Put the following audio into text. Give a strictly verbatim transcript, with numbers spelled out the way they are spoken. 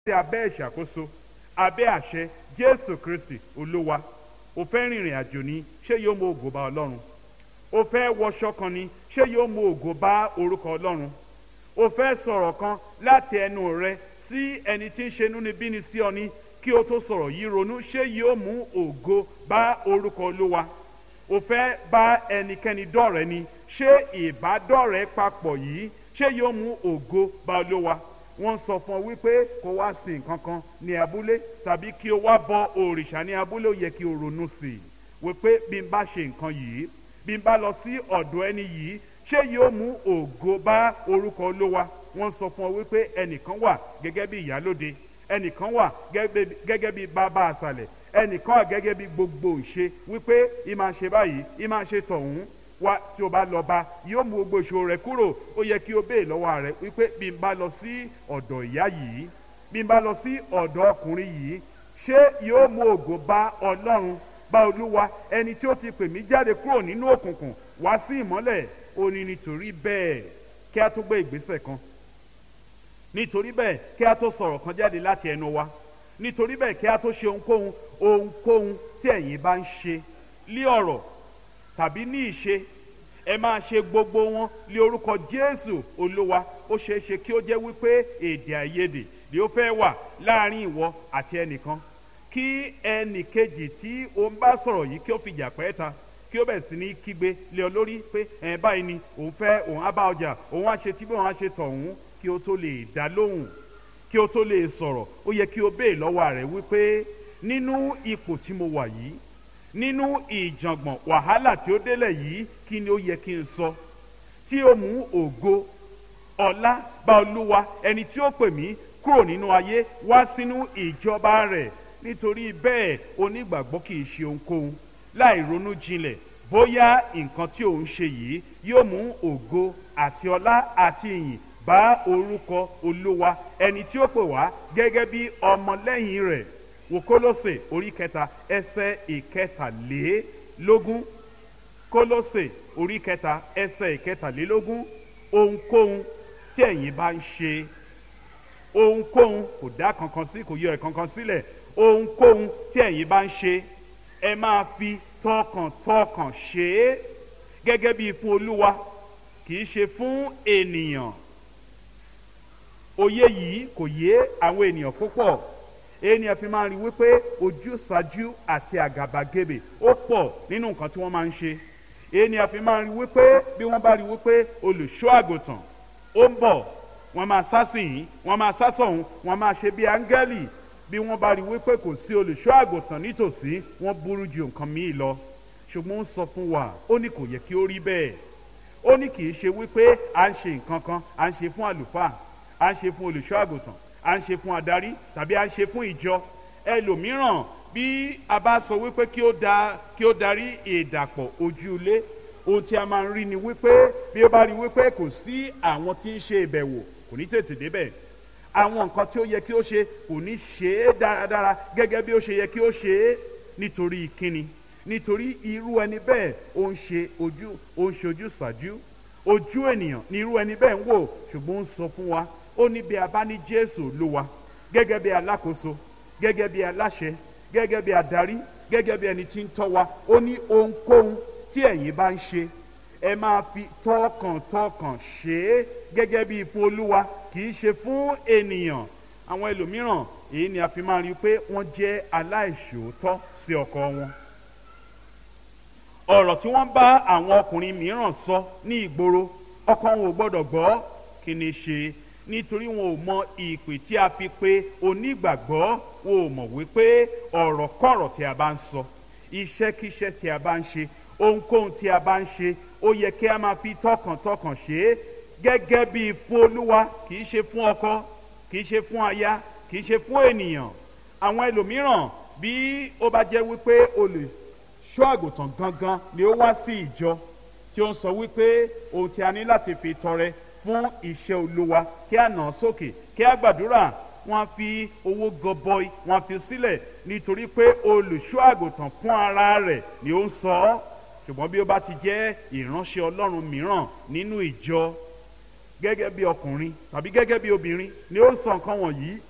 abẹ́ ìṣàkóso abẹ́ àṣẹ Jésù Kristi Olúwa. O fẹ́ rìnrìn àjò ni, ṣé yóò mú ògo bá Ọlọ́run? O fẹ́ wọṣọ kan ni, ṣé yóò mú ògo bá orúkọ Ọlọ́run? O fẹ́ sọ̀rọ̀ kan láti ẹnu rẹ sí ẹni tí ń ṣe inúnibíni sí ọ ni, kí o tó sọ̀rọ̀ yìí ronú, ṣé yóò mú ògo bá orúkọ Olúwa? O fẹ́ bá ẹnikẹ́ni dọ̀rẹ́ ni, ṣé ìbádọ́rẹ́ papọ̀ yìí ṣé yóò mú ògo bá Olúwa? Wọ́n sọ fún ọ wípé kó wá sin nǹkan kan ní abúlé tàbí kí o wá bọ òrìṣà ní abúlé, ó yẹ kí o ronú sí i wípé bí n bá ṣe nǹkan yìí, bí n bá lọ sí ọ̀dọ̀ ẹni yìí, ṣé yóò mú ògo bá orúkọ Olúwa? Wọ́n sọ fún ọ wípé ẹnìkan wà gẹ́gẹ́ bí ìyálóde, ẹnìkan wà gẹ́gẹ́ bí bàbá àṣàlẹ̀, ẹnìkan wà gẹ́gẹ́ bí gbogbo ìṣe, wípé ìmáa ṣe báyìí ìmáa ṣe tọ̀hún, wá tí o bá lọ bá yóò mú gbogbo ìṣòro rẹ kúrò. Ó yẹ kí o béè lọ́wọ́ rẹ wípé bí n bá lọ sí ọ̀dọ̀ ìyá yìí, bí n bá lọ sí ọ̀dọ̀ ọkùnrin yìí, ṣé yóò mú ògo bá Ọlọ́run, bá Olúwa, ẹni tí ó ti pè mí jáde kúrò nínú òkùnkùn wá sí ìmọ́lẹ̀? Ó ní nítorí bẹ́ẹ̀ kí a tó gbé ìgbésẹ̀ kan, nítorí bẹ́ẹ̀ kí a tó sọ̀rọ̀ kan jáde láti ẹnu wa, nítorí bẹ́ẹ̀ kí a tó ṣe ohunkóhun ohunkóhun tí ẹ̀yin bá ń ṣe lí ọ̀rọ̀ tàbí ní ìṣe, ẹ máa ṣe gbogbo wọn lé orúkọ Jésù Olúwa. Ó ṣeé ṣe kí ó jẹ́ wípé èdè àìyedè ni ó fẹ́ wà láàrin ìwọ àti ẹnìkan, kí ẹnì kejì tí ó ń bá sọ̀rọ̀ yìí kí ó fi jà pẹ́ ta, kí ó bẹ̀ sí ní kígbe lé ọ lórí pé ẹ̀ báyìí ni òun fẹ́, òun á bá ọjà, òun á ṣe tí bí òun á ṣe tọ̀hún. Kí ó tó lè dá lóhùn, kí ó tó lè sọ̀rọ̀, ó yẹ kí ó béè lọ́wọ́ rẹ̀ wípé nínú ipò tí mo wà yìí, nínú ìjàngbọ̀n wàhálà tí ó délẹ̀ yìí, kí ni ó yẹ kí n sọ tí ó mú ògo ọlá bá Olúwa, ẹni tí ó pè mí kúrò nínú ayé wá sínú ìjọba rẹ̀? Nítorí bẹ́ẹ̀ onígbàgbọ́ kì í ṣe ohunkóhun láì ronú jinlẹ̀ bóyá nǹkan tí òun ṣe yìí yóò mú ògo àti ọlá àti ìyìn bá orúkọ Olúwa, ẹni tí ó pè wá gẹ́gẹ́ bí ọmọlẹ́yìn rẹ̀. Wo Kólósè orí kẹta ẹsẹ̀ ìkẹtàlélógún. Kólósè orí kẹta ẹsẹ̀ ìkẹtàlélógún. Ohunkóhun tí ẹ̀yin bá ń ṣe, ohunkóhun, kò dá kankan sí, kò yọ ẹ̀kankan sílẹ̀, ohunkóhun tí ẹ̀yin bá ń ṣe, ẹ máa fi tọkàntọkàn ṣe é gẹ́gẹ́ bí fún Olúwa, kì í ṣe fún ènìyàn. Òye yìí kò yé àwọn ènìyàn púpọ̀. Ènìyàn fi máa ń rí wípé ojúsàájú àti àgàbàgebè ó pọ̀ nínú nǹkan tí wọ́n máa ń ṣe. Ènìyàn fi máa ń rí wípé bí wọ́n bá rí wípé olùṣọ́ àgùntàn ó ń bọ̀, wọ́n máa sá sí yìí, wọ́n máa sá sọ̀hún, wọ́n máa ṣe bí áńgẹ́lì. Bí wọ́n bá rí wípé kò sí olùṣọ́ àgùntàn nítòsí, wọ́n burú ju nǹkan míì lọ. Ṣùgbọ́n ó sọ fún wa, ó ní kò yẹ kí ó rí bẹ́ẹ̀. Ó ní kì í ṣe wípé à ń ṣe nǹkan kan, à ń ṣe fún àlùfáà, à ń ṣe fún olùṣọ́ àgùntàn, à ń ṣe fún adarí tàbí à ń ṣe fún ìjọ. Ẹlòmíràn bí a bá sọ wípé kí ó da kí ó darí ìdàpọ̀ ojúlé, ohun tí a máa ń rí ni wípé bí ó bá rí wípé kò sí àwọn tí ń ṣe ìbẹ̀wò, kò ní tètè débẹ̀. Àwọn nǹkan tí ó yẹ kí ó ṣe kò ní ṣe é dáradára gẹ́gẹ́ bí ó ṣe yẹ kí ó ṣe é. Nítorí kíni? Nítorí irú ẹni bẹ́ẹ̀ ó ń ṣe ojú ó ń ṣe ojú ṣáájú, ojú ènìyàn ni irú ẹni bẹ́ẹ̀ ń wò. Ṣùgbọ́n ó ń sọ fún wa, ó ní bí a bá ní Jésù Olúwa gẹ́gẹ́ bí alákòóso, gẹ́gẹ́ bí aláṣẹ, gẹ́gẹ́ bí adarí, gẹ́gẹ́ bí ẹni tí ń tọ́ wa, ó ní ohunkóhun tí ẹ̀yin bá ń ṣe, ẹ máa fi tọkàntọkàn ṣe é gẹ́gẹ́ bí fún Olúwa, kì í ṣe fún ènìyàn. Àwọn ẹlòmíràn èyí ni a fi máa rí i pé wọ́n jẹ́ aláìṣòótọ́ sí ọkọ wọn. Ọ̀rọ̀ tí wọ́n bá àwọn ọkùnrin mìíràn sọ ní ìgboro, ọkọ wọn ò gbọ́dọ̀ gbọ́. Kí ni ṣe? Nítorí wọn ò mọ ìpè tí a fi pe onígbàgbọ́. Wọn ò mọ̀ wípé ọ̀rọ̀ kọ̀rọ̀ tí a bá ń sọ, iṣẹ́kíṣẹ́ tí a bá ń ṣe, ohunkóhun tí a bá ń ṣe, ó yẹ kí a máa fi tọkàntọkàn ṣe é gẹ́gẹ́ bí fún Olúwa, kì í ṣe fún ọkọ, kì í ṣe fún aya, kì í ṣe fún ènìyàn. Àwọn ẹlòmíràn bí ó bá jẹ́ wípé olùṣọ́ àgùntàn gangan ni ó wá sí ìjọ tí ó ń sọ wípé ohun tí a ní láti fi tọrẹ fún iṣẹ́ Olúwa, kí a nà sókè, kí a gbàdúrà, wọ́n á fi owó gọbọi wọ́n á fi sílẹ̀ nítorí pé olùṣọ́ àgùntàn fún ara rẹ̀ ni ó ń sọ ọ́. Ṣùgbọ́n bí ó bá ti jẹ́ ìránṣẹ́ Ọlọ́run mìíràn nínú ìjọ, gẹ́gẹ́ bí ọkùnrin tàbí gẹ́gẹ́ bí obìnrin ni ó ń sọ nǹkan wọ̀nyí,